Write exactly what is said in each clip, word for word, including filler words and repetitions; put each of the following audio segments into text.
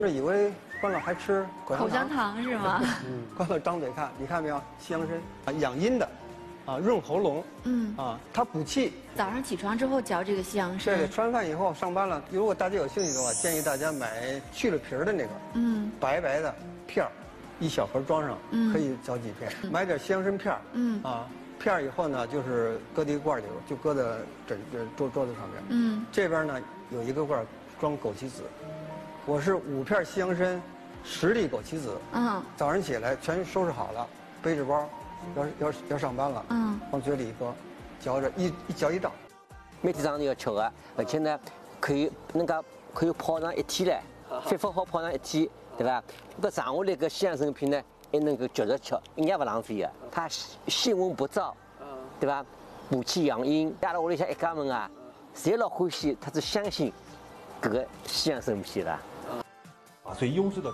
这以为关了还吃口香糖是吗？ 嗯，关了张嘴看，你看没有？西洋参啊，养阴的，啊，润喉咙，嗯，啊，它补气。 早上起床之后嚼这个西洋参。 对，吃完饭以后上班了，如果大家有兴趣的话，建议大家买去了皮儿的那个，嗯，白白的片儿，一小盒装上，嗯，可以嚼几片。买点西洋参片儿，嗯，啊，片儿以后呢，就是搁在一个罐里，就搁在枕桌桌子上面，嗯，这边呢有一个罐装枸杞子。我是五片西洋参，十粒枸杞子。嗯，早上起来全收拾好了，背着包，要要要上班了。嗯，往嘴里一搁，嚼着一一嚼一道。 每天早上要吃的，而且呢，可以那个可以泡上一天嘞，反复好泡上一天，对吧？那个剩下来个西洋参片呢，还能够接着吃，一点不浪费的。它性温不燥，对吧？补气养阴。家了屋里向一家门啊，谁老欢喜，他是相信这个西洋参片的。 啊，最优质的。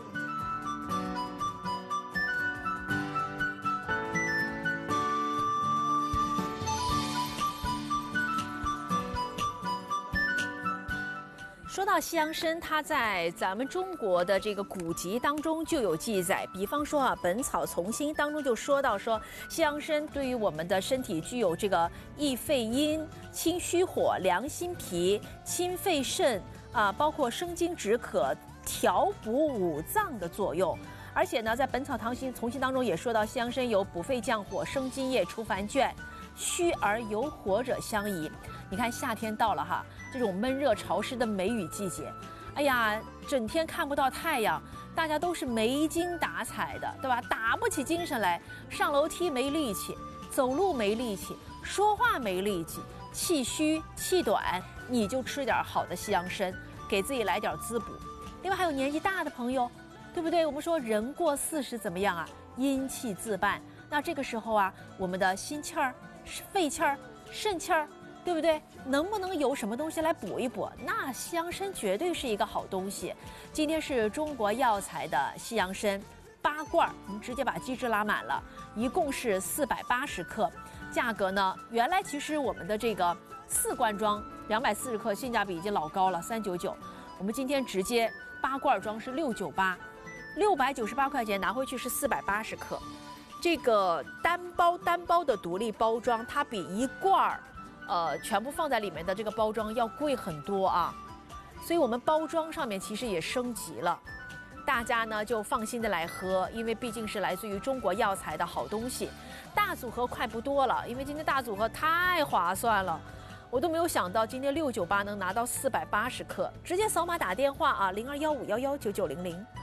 说到西洋参，它在咱们中国的这个古籍当中就有记载。比方说啊，《本草从新》当中就说到说，西洋参对于我们的身体具有这个益肺阴、清虚火、凉心脾、清肺肾啊，包括生津止渴、调补五脏的作用。而且呢，在《本草堂新从新》当中也说到，西洋参有补肺降火、生津液、除烦倦、虚而有火者相宜。你看夏天到了哈，这种闷热潮湿的梅雨季节，哎呀，整天看不到太阳，大家都是没精打采的，对吧？打不起精神来，上楼梯没力气，走路没力气，说话没力气，气虚气短，你就吃点好的西洋参，给自己来点滋补。另外还有年纪大的朋友，对不对？我们说人过四十怎么样啊？阴气自伴。那这个时候啊，我们的心气儿、肺气儿、肾气儿，对不对？能不能有什么东西来补一补？那西洋参绝对是一个好东西。今天是中国药材的西洋参八罐，我们直接把机制拉满了，一共是四百八十克。价格呢，原来其实我们的这个四罐装两百四十克，性价比已经老高了，三九九。我们今天直接八罐装是六九八，六百九十八块钱拿回去是四百八十克。这个单包单包的独立包装，它比一罐儿，呃，全部放在里面的这个包装要贵很多啊。所以我们包装上面其实也升级了，大家呢就放心的来喝，因为毕竟是来自于中国药材的好东西。大组合快不多了，因为今天大组合太划算了。我都没有想到今天六九八能拿到四百八十克，直接扫码打电话啊，零二幺五幺幺九九零零。